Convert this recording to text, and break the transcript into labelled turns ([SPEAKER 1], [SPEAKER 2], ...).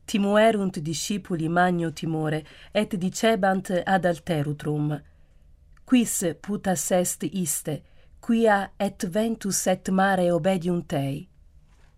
[SPEAKER 1] timuerunt discipuli magno timore, et dicebant ad alterutrum: Quis putas est iste, quia et ventus et mare obediunt ei?